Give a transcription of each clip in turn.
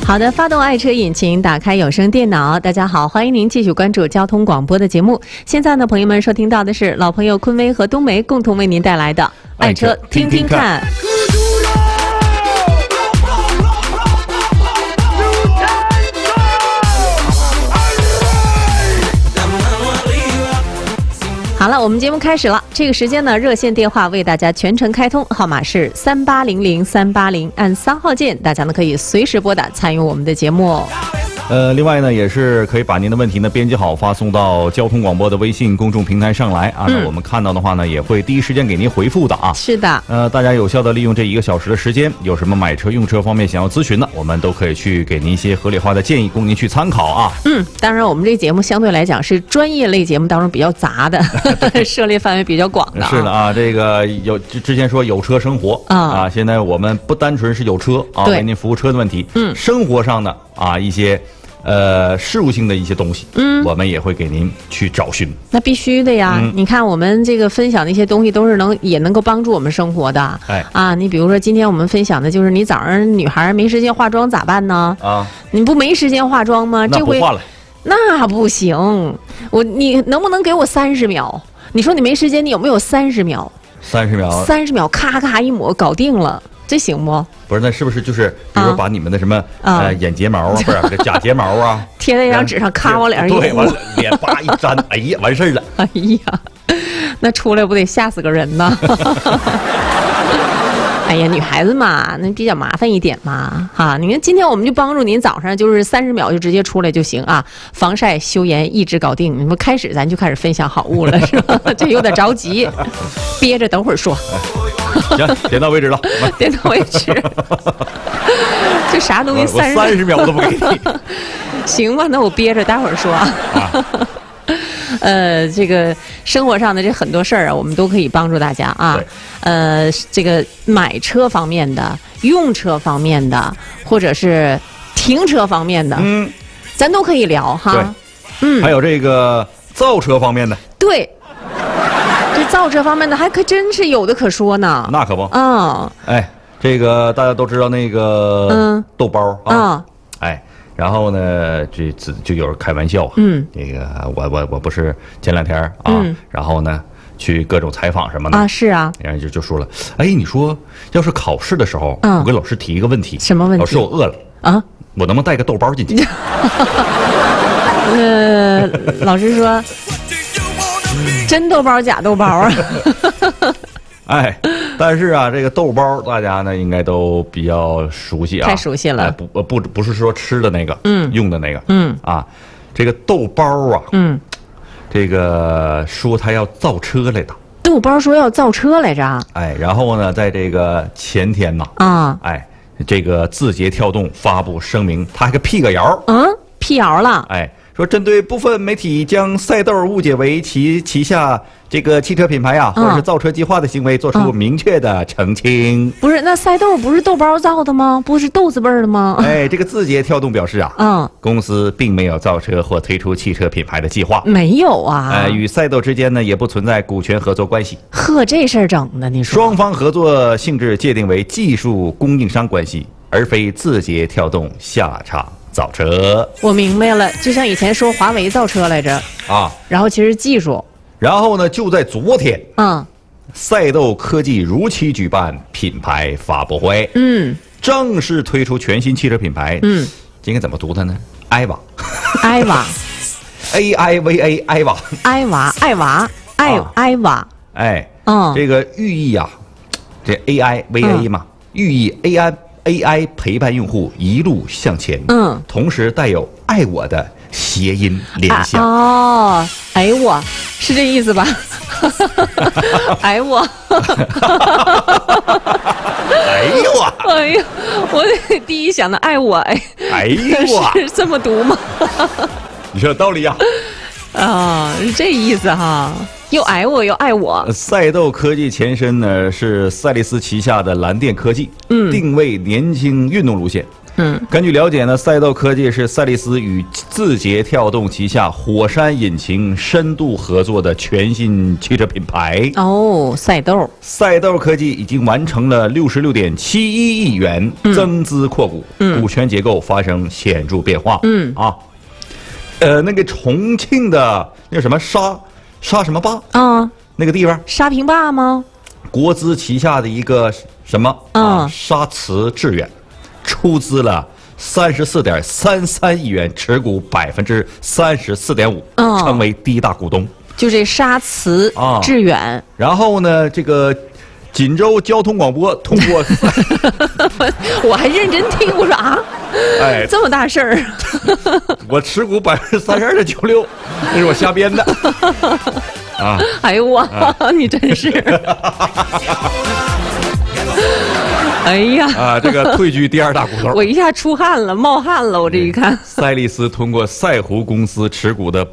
好的，发动爱车引擎，打开有声电脑。大家好，欢迎您继续关注交通广播的节目。现在呢，朋友们收听到的是老朋友昆威和冬梅共同为您带来的爱车听听看。好了，我们节目开始了。这个时间呢，热线电话为大家全程开通，号码是3800-380，按3号键，大家呢可以随时拨打参与我们的节目。 另外呢，也是可以把您的问题呢编辑好，发送到交通广播的微信公众平台上来啊。那我们看到的话呢，也会第一时间给您回复的啊。 是的。 大家有效的利用这1个小时的时间，有什么买车用车方面想要咨询的，我们都可以去给您一些合理化的建议，供您去参考啊。 当然我们这个节目相对来讲是专业类节目当中比较杂的，涉猎范围比较广的。 是的啊，这个之前说有车生活啊，现在我们不单纯是有车啊，为您服务车的问题，生活上的啊一些。事务性的一些东西，我们也会给您去找寻。 那必须的呀！你看我们这个分享的一些东西，都是也能够帮助我们生活的。你比如说今天我们分享的就是你早上女孩没时间化妆咋办呢？你不没时间化妆吗？ 那不化了， 那不行。你能不能给我30秒？你说你没时间，你有没有30秒 ？30秒 ，30秒，咔咔一抹，搞定了。这行不？ 不是，那是不是就是比如说把你们的什么眼睫毛啊，不是这假睫毛啊， 贴在一张纸上，咔往脸上一对，完了脸叭一粘，哎呀，完事儿了。 哎呀，那出来不得吓死个人呢？哎呀，女孩子嘛，那比较麻烦一点嘛，哈。你看，今天我们就帮助您早上就是30秒就直接出来就行啊，防晒、修颜一直搞定。你们开始咱就开始分享好物了，是吧？这有点着急，憋着等会儿说。 行，点到为止了， 点到为止。这啥东西 30秒都不给你。 行吧，那我憋着，待会儿说啊。这个生活上的这很多事儿啊，我们都可以帮助大家啊。这个买车方面的、用车方面的，或者是停车方面的，咱都可以聊哈。 还有这个造车方面的。对。 这造车方面的还可真是有的可说呢。 那可不。这个大家都知道那个豆包啊。然后呢，这就有人开玩笑啊。那个我不是前2天啊，然后呢去各种采访什么的啊，是啊， 然后就说了，哎，你说要是考试的时候，我跟老师提一个问题， 什么问题？ 老师，我饿了啊，我能不能带个豆包进去？ 老师说，真豆包假豆包啊。 但是啊，这个豆包大家呢应该都比较熟悉啊， 太熟悉了。 不是说吃的那个，用的那个，这个豆包啊，这个说他要造车来的。 豆包说要造车来着。 然后呢，在这个前天呢，这个字节跳动发布声明，他还辟个谣， 辟谣了， 说针对部分媒体将赛豆误解为旗下这个汽车品牌或者是造车计划的行为，做出明确的澄清。 不是，那赛豆不是豆包造的吗？不是豆子味儿的吗？ 这个字节跳动表示公司并没有造车或推出汽车品牌的计划， 没有啊。 与赛豆之间呢也不存在股权合作关系。 呵，这事儿整的，你说双方合作性质界定为技术供应商关系，而非字节跳动下场造车。 我明白了，就像以前说华为造车来着然后其实技术。 然后呢，就在昨天，赛豆科技如期举办品牌发布会，正式推出全新汽车品牌，应该怎么读它呢？艾娃，AIVA， 艾娃，这个寓意啊，这 AIVA 嘛，寓意 AI 陪伴用户一路向前，同时带有爱我的谐音联想。 哎我是这意思吧？哎我，哎呀，我第一想到爱我，是这么读吗？ 你说有道理呀？ 是这意思哈。又爱我又爱我。 赛豆科技前身呢是赛力斯旗下的蓝电科技，定位年轻运动路线。 根据了解呢，赛道科技是赛力斯与字节跳动旗下火山引擎深度合作的全新汽车品牌。 赛道科技已经完成了66.71亿元增资扩股，股权结构发生显著变化。那个重庆的那什么沙什么坝啊，那个地方沙坪坝吗？ 国资旗下的一个什么沙瓷致远，出资了34.33亿元，持股34.5%，成为第一大股东。 就这沙瓷致远。 然后呢，这个锦州交通广播通过我还认真听，我说啊，这么大事儿， 我持股32.96%，这是我瞎编的啊！ 哎呦哇，你真是，哎呀这个退居第2大股东， 我一下出汗了，冒汗了，我这一看， 赛力斯通过赛湖公司持股的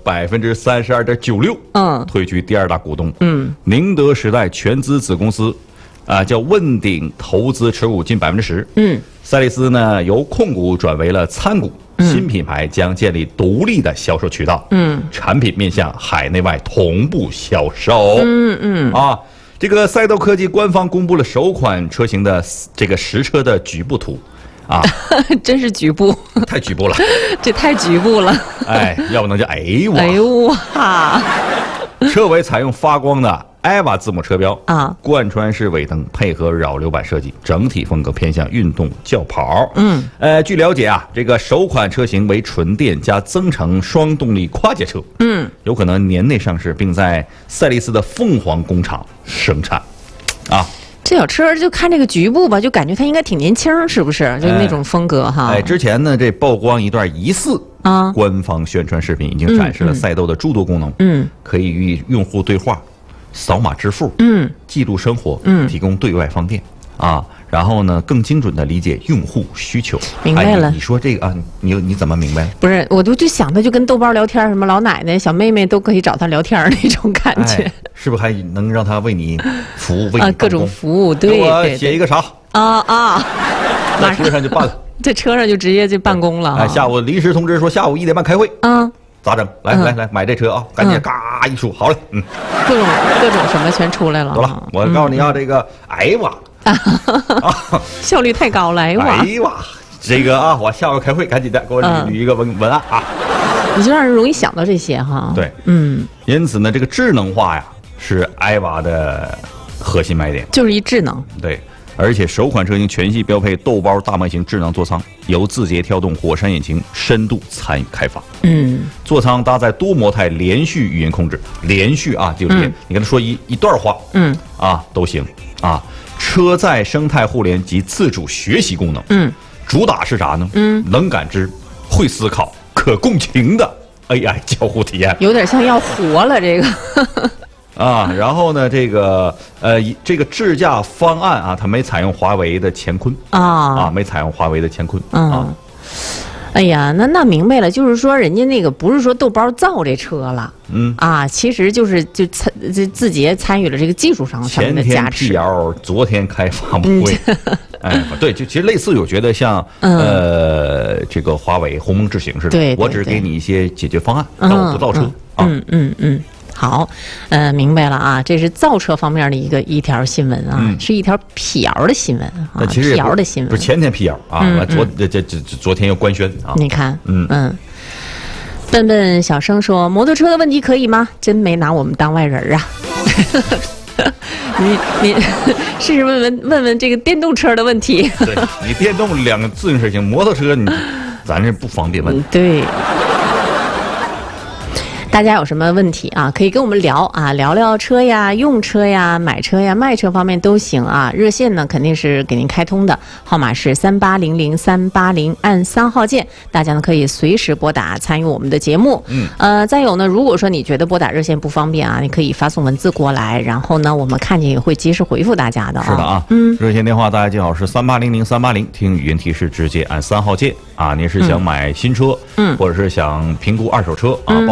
32.96%，退居第2大股东，宁德时代全资子公司。叫问鼎投资持股近10%。赛力斯呢由控股转为了参股，新品牌将建立独立的销售渠道，产品面向海内外同步销售。这个赛道科技官方公布了首款车型的这个实车的局部图。 真是局部， 太局部了， 这太局部了。 要不能叫哎哇！ 车尾采用发光的EVA 字母车标贯穿式尾灯配合扰流板设计，整体风格偏向运动轿跑。据了解这个首款车型为纯电加增程双动力跨界车，有可能年内上市，并在赛力斯的凤凰工厂生产。 这小车就看这个局部吧，就感觉它应该挺年轻，是不是？就那种风格哈。 之前呢，这曝光一段疑似官方宣传视频，已经展示了赛道的诸多功能，可以与用户对话、扫码支付、记录生活、提供对外方便然后呢，更精准的理解用户需求。 明白了， 你说这个你怎么明白？ 不是，我就想他就跟豆包聊天，什么老奶奶、小妹妹都可以找他聊天那种感觉。 是不是还能让他为你服务？为你各种服务，对， 我写一个啥在车上就办了， 在车上就直接就办公了。 下午临时通知说下午1点半开会咋整？来买这车赶紧嘎一出，好嘞， 各种什么全出来了。 得了，我告诉你这个哇。 效率太高了， 这个我下午开会赶紧的给我捋一个文案你就让人容易想到这些哈。 对，因此呢，这个智能化是EVA的核心卖点， 就是一智能。 对，而且首款车型全系标配豆包大模型智能座舱，由字节跳动火山引擎深度参与开发。座舱搭载多模态连续语音控制，连续就连，你跟他说一段话，都行车载生态互联及自主学习功能，主打是啥呢？能感知、会思考、可共情的 AI 交互体验， 有点像要活了这个。 然后呢，这个智驾方案它没采用华为的乾坤没采用华为的乾坤哎呀，那明白了，就是说人家那个不是说豆包造这车了，其实就字节参与了这个技术上面的加持。 前天辟谣，昨天开发布会，对，就其实类似，我觉得像这个华为鸿蒙智行似的， 对， 我只是给你一些解决方案，但我不造车好，明白了这是造车方面的一条新闻是一条辟谣的新闻其实辟谣的新闻不是前天辟谣昨天又官宣你看，笨笨小生说摩托车的问题可以吗？真没拿我们当外人你试试问问这个电动车的问题。 对，你电动2个自行车行，摩托车咱这不方便问。 对。大家有什么问题可以跟我们聊聊聊车呀、用车呀、买车呀、卖车方面都行热线呢肯定是给您开通的，号码是3800-380，按3号键，大家呢可以随时拨打参与我们的节目。再有呢，如果说你觉得拨打热线不方便你可以发送文字过来，然后呢我们看见也会及时回复大家的。 是的热线电话大家记好是3800-380，听语音提示直接按3号键您是想买新车或者是想评估二手车包括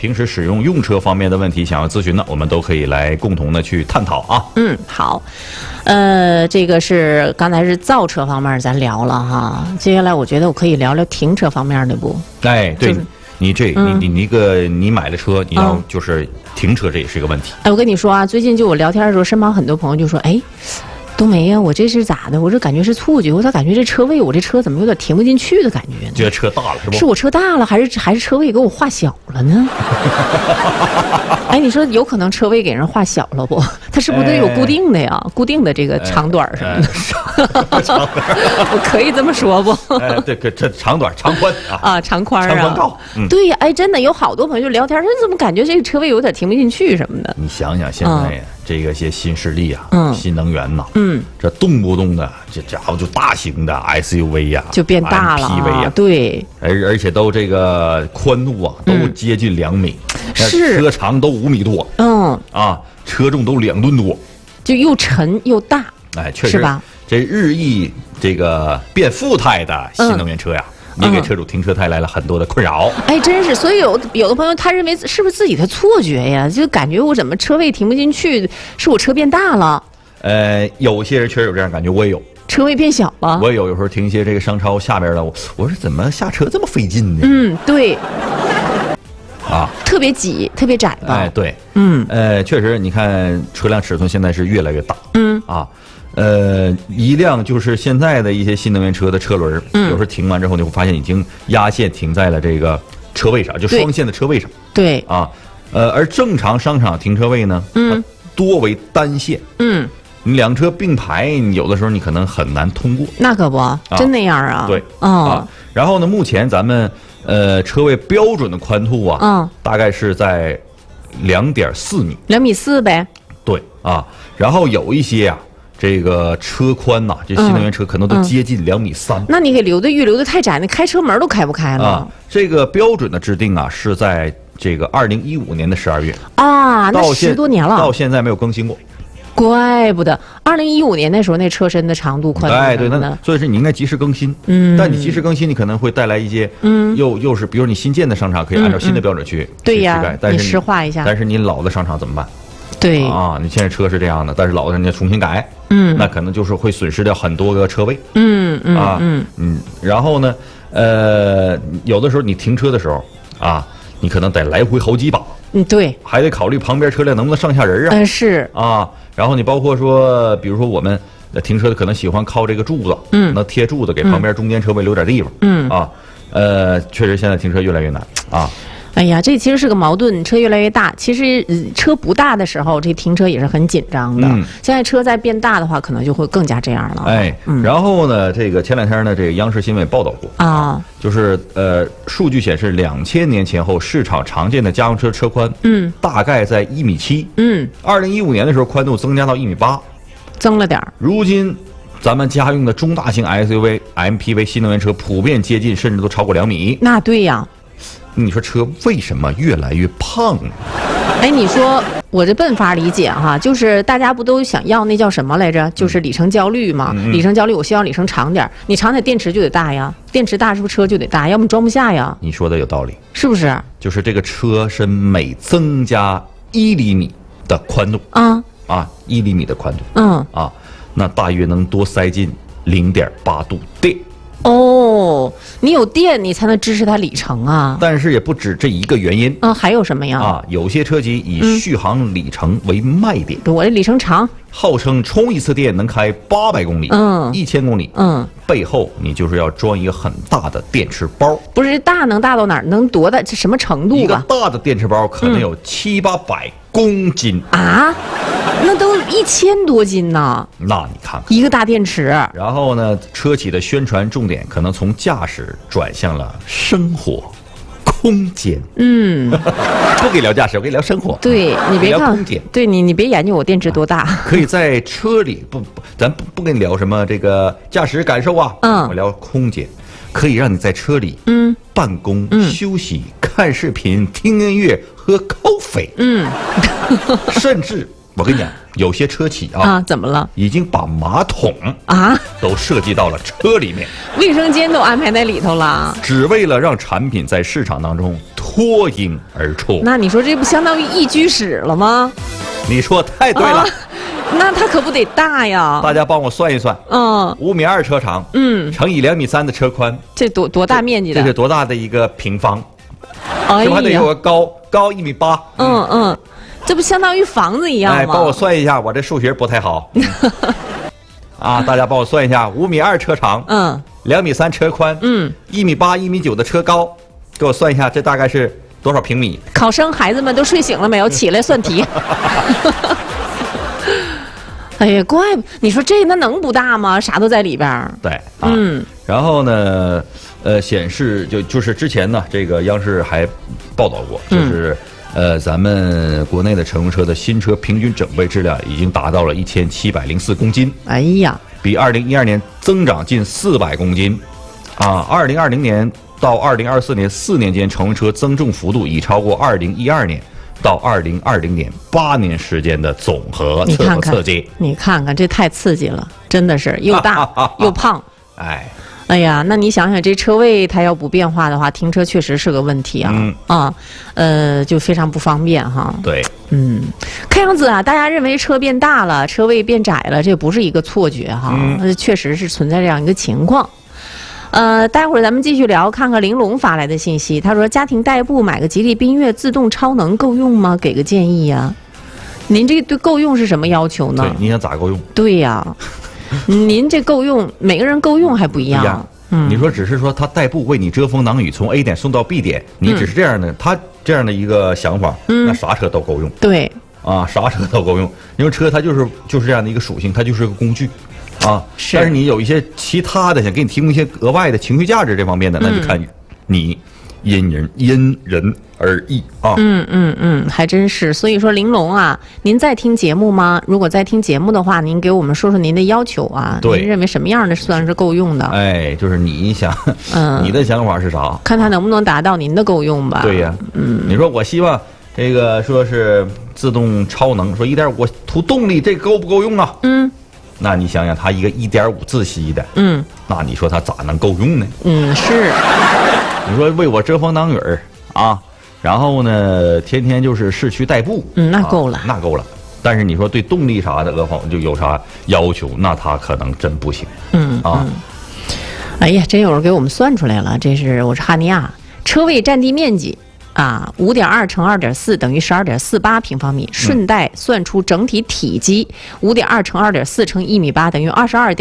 平时使用车方面的问题想要咨询呢，我们都可以来共同的去探讨啊。 好，这个是刚才是造车方面咱聊了哈，接下来我觉得我可以聊聊停车方面的不？ 哎，对。你买了车，你要就是停车，这也是一个问题。 我跟你说啊，最近就我聊天的时候，身旁很多朋友就说，冬梅呀，我这是咋的？我这感觉是错觉，我咋感觉这车位我这车怎么有点停不进去的感觉呢？ 觉得车大了是不？ 是我车大了，还是车位给我画小了呢？你说有可能车位给人画小了不？它是不是得有固定的呀？固定的这个长短什么的？长短，我可以这么说不？ 对，这长短、长宽啊， 长宽啊， 长宽高。 对呀，真的有好多朋友就聊天说，怎么感觉这个车位有点停不进去什么的？ 你想想现在呀，这个些新势力啊，新能源呐，这动不动的这家伙就大型的 SUV 呀， 就变大了 ，MPV 呀， 对， 而且都这个宽度啊，都接近2米， 是车长都5米多，车重都2吨多， 就又沉又大， 确实是吧？ 这日益这个变富态的新能源车呀。也给车主停车带来了很多的困扰。 真是，所以有的朋友他认为是不是自己的错觉呀？就感觉我怎么车位停不进去，是我车变大了。 有些人确实有这样感觉，我也有。 车位变小了， 我也有时候停一些这个商超下边的，我说怎么下车这么费劲呢？ 对。特别挤，特别窄吧？ 对。确实，你看车辆尺寸现在是越来越大。一辆就是现在的一些新能源车的车轮，有时候停完之后，你会发现已经压线停在了这个车位上，就双线的车位上。 对而正常商场停车位呢，它多为单线。你两车并排，有的时候你可能很难通过。 那可不，真那样啊？ 对然后呢，目前咱们车位标准的宽度啊，大概是在2.4米 ，2.4米呗。 对然后有一些这个车宽呐，这新能源车可能都接近2.3米。 那你给预留的太窄，那开车门都开不开了。 这个标准的制定是在这个2015年的12月那10多年了， 到现在没有更新过。 怪不得2015年那时候那车身的长度宽度对，那所以说你应该及时更新。但你及时更新，你可能会带来一些又是比如你新建的商场可以按照新的标准去对呀， 但是你实化一下。 但是你老的商场怎么办？ 对你现在车是这样的，但是老的人家重新改，那可能就是会损失掉很多个车位。然后呢，有的时候你停车的时候你可能得来回好几把。 对， 还得考虑旁边车辆能不能上下人啊。 是然后你包括说，比如说我们停车的可能喜欢靠这个柱子，那贴柱子给旁边中间车位留点地方。确实现在停车越来越难这其实是个矛盾，车越来越大。其实车不大的时候，这停车也是很紧张的。现在车再变大的话，可能就会更加这样了。 然后呢，这个前2天呢，这个央视新闻报道过就是数据显示，2000年前后市场常见的家用车车宽，大概在1.7米。2015年的时候，宽度增加到1.8米， 增了点儿。 如今，咱们家用的中大型 SUV、MPV 新能源车普遍接近，甚至都超过2米。 那对呀。 你说车为什么越来越胖呢？ 你说我这笨法理解就是大家不都想要那叫什么来着？就是里程焦虑嘛。里程焦虑，我希望里程长点，你长点电池就得大呀，电池大是不是车就得大？要不你装不下呀。 你说的有道理， 是不是？ 就是这个车身每增加1厘米的宽度1厘米的宽度那大约能多塞进0.8度电。 你有电，你才能支持它里程啊。 但是也不止这一个原因还有什么呀？ 有些车企以续航里程为卖点。 我这里程长， 号称充一次电能开800公里，1000公里。背后你就是要装一个很大的电池包。不是大能大到哪儿？能多大？这什么程度吧？一个大的电池包可能有700-800公斤那都1000多斤呢。 那你看看一个大电池。 然后呢，车企的宣传重点可能从驾驶转向了生活空间。不给聊驾驶，我给你聊生活。 对，你别看空间。 对你别研究我电池多大。 可以在车里咱不跟你聊什么这个驾驶感受我聊空间，可以让你在车里办公、休息、看视频、听音乐、喝咖啡。甚至我跟你讲，有些车企怎么了？ 已经把马桶都设计到了车里面， 卫生间都安排在里头了， 只为了让产品在市场当中脱颖而出。 那你说这不相当于一居室了吗？ 你说太对了。 那它可不得大呀！ 大家帮我算一算，5.2米车长，乘以2.3米的车宽， 这多大面积的？ 这是多大的一个平方？ 哎呀， 这还得有个高1.8米。 这不相当于房子一样吗？ 哎，帮我算一下，我这数学不太好。啊，大家帮我算一下，5.2米车长，2.3米车宽，1.8米、1.9米的车高，给我算一下，这大概是多少平米？ 考生孩子们都睡醒了没有？起来算题。哎呀，怪不你说这那能不大吗？啥都在里边儿。 对，然后呢，显示就是之前呢，这个央视还报道过，就是咱们国内的乘用车的新车平均整备质量已经达到了1704公斤。 哎呀，比 2012年增长近400公斤，啊，2020年到2024年4年间，乘用车增重幅度已超过2012年。到2020年8年时间的总和，刺激！ 你看看，这太刺激了，真的是又大又胖。哎呀，那你想想，这车位它要不变化的话，停车确实是个问题啊。就非常不方便哈。 对， 看样子啊，大家认为车变大了，车位变窄了，这不是一个错觉哈，确实是存在这样一个情况。待会儿咱们继续聊，看看玲珑发来的信息。他说：“家庭代步买个吉利缤越自动超能够用吗？给个建议呀。”您这对够用是什么要求呢？ 对，你想咋够用？ 对呀，您这够用，每个人够用还不一样。 你说只是说他代步为你遮风挡雨，从 A 点送到 B 点，你只是这样的，他这样的一个想法，那啥车都够用。 对， 啊，啥车都够用，因为车它就是这样的一个属性，它就是个工具。但是你有一些其他的想给你提供一些额外的情绪价值这方面的，那就看你因人而异啊。 还真是。所以说，玲珑啊，您在听节目吗？如果在听节目的话，您给我们说说您的要求啊。 对， 您认为什么样的算是够用的？ 哎，就是你想，你的想法是啥？ 看他能不能达到您的够用吧。 对呀，你说我希望这个说是自动超能，说1.5我图动力，这够不够用啊？那你想想，它一个1.5自吸的，那你说它咋能够用呢？ 是。 你说为我遮风挡雨啊，然后呢，天天就是市区代步， 那够了， 那够了。但是你说对动力啥的，何况就有啥要求，那它可能真不行。 哎呀，真有人给我们算出来了，我是哈尼亚，车位占地面积。5.2乘2.4等于12.48平方米，顺带算出整体体積5.2乘2.4乘1.8米等于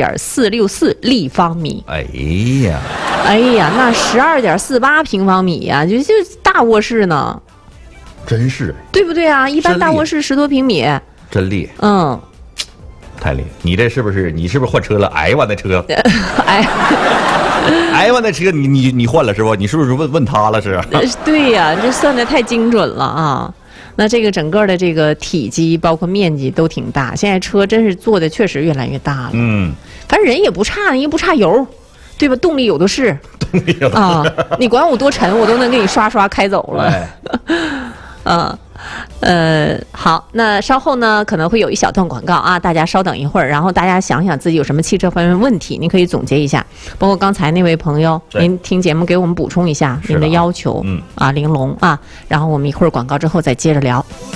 22.464立方米。 哎呀， 那12.48平方米呀，就大卧室呢， 真是， 对不对啊？一般大卧室10多平米， 真厉害，太厉害！你是不是换车了？I万的车，I万的车，你换了是不？你是不是问他了是？ 对呀，这算的太精准了啊！那这个整个的这个体积包括面积都挺大，现在车真是做的确实越来越大了。反正人也不差，也不差油，对吧？动力有的是。你管我多沉，我都能给你刷开走了。好，那稍后呢可能会有一小段广告啊，大家稍等一会儿，然后大家想想自己有什么汽车方面问题，您可以总结一下，包括刚才那位朋友，您听节目给我们补充一下您的要求，玲珑啊，然后我们一会儿广告之后再接着聊。